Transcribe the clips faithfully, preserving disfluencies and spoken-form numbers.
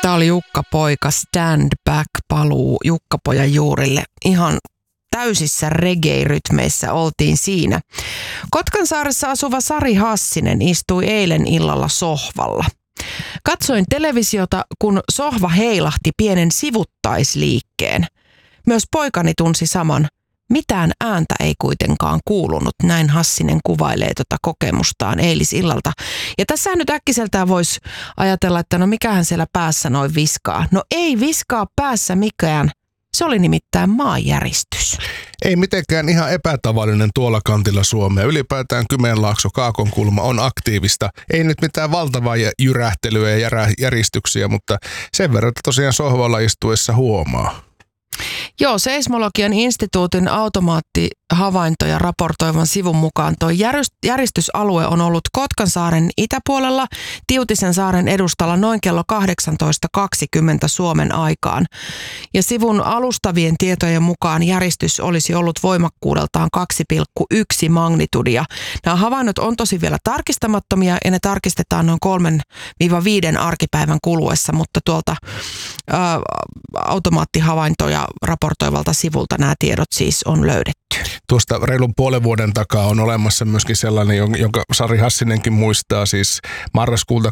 Tämä oli Jukka-poika, Stand Back, paluu Jukka-pojan juurille. Ihan täysissä reggae-rytmeissä oltiin siinä. Kotkansaaressa asuva Sari Hassinen istui eilen illalla sohvalla. Katsoin televisiota, kun sohva heilahti pienen sivuttaisliikkeen. Myös poikani tunsi saman. Mitään ääntä ei kuitenkaan kuulunut, näin Hassinen kuvailee tuota kokemustaan eilisillalta. Ja tässä nyt äkkiseltään voisi ajatella, että no mikähän siellä päässä noin viskaa. No ei viskaa päässä mikään, se oli nimittäin maanjäristys. Ei mitenkään ihan epätavallinen tuolla kantilla Suomea. Ylipäätään Kymenlaakso, Kaakonkulma on aktiivista. Ei nyt mitään valtavaa jyrähtelyä ja järistyksiä, mutta sen verran, että tosiaan sohvalla istuessa huomaa. Joo, Seismologian instituutin automaattihavaintoja raportoivan sivun mukaan tuo järistysalue on ollut Kotkansaaren itäpuolella Tiutisen saaren edustalla noin kello kahdeksantoista kaksikymmentä Suomen aikaan. Ja sivun alustavien tietojen mukaan järistys olisi ollut voimakkuudeltaan kaksi pilkku yksi magnitudia. Nämä havainnot on tosi vielä tarkistamattomia ja ne tarkistetaan noin kolmen viiden arkipäivän kuluessa, mutta tuolta ää, automaattihavaintoja raportoivalta sivulta nämä tiedot siis on löydetty. Tuosta reilun puolen vuoden takaa on olemassa myöskin sellainen, jonka Sari Hassinenkin muistaa, siis marraskuulta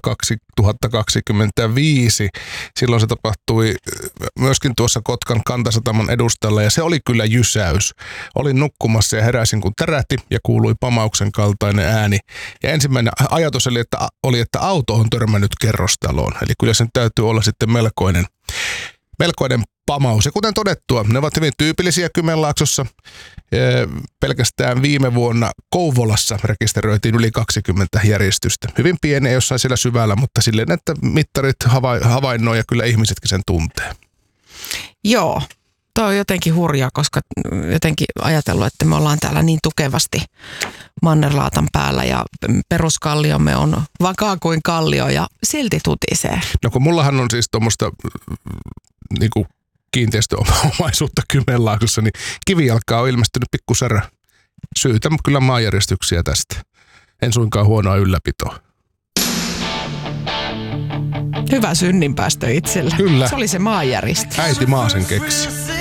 kaksituhattakaksikymmentäviisi. Silloin se tapahtui myöskin tuossa Kotkan Kantasataman edustalla ja se oli kyllä jysäys. Olin nukkumassa ja heräsin kun tärähti ja kuului pamauksen kaltainen ääni. Ja ensimmäinen ajatus oli, että, oli, että auto on törmännyt kerrostaloon. Eli kyllä sen täytyy olla sitten melkoinen, melkoinen pamaus. Ja kuten todettua, ne ovat hyvin tyypillisiä Kymenlaaksossa. Pelkästään viime vuonna Kouvolassa rekisteröitiin yli kaksikymmentä järjestystä. Hyvin pieniä jossain siellä syvällä, mutta silleen, että mittarit havainnoi ja kyllä ihmisetkin sen tuntee. Joo, toi on jotenkin hurjaa, koska jotenkin ajatellut, että me ollaan täällä niin tukevasti mannerlaatan päällä ja peruskalliomme on vakaa kuin kallio ja silti tutisee. No kun mullahan on siis tuommoista niinku kiinteistöomaisuutta Kymenlaaksossa, niin kivijalkaa on ilmestynyt pikkusärä. Syytä kyllä maanjäristyksiä tästä. En suinkaan huonoa ylläpitoa. Hyvä synninpäästö itselle. Kyllä. Se oli se maanjäristys. Äiti maa sen keksi.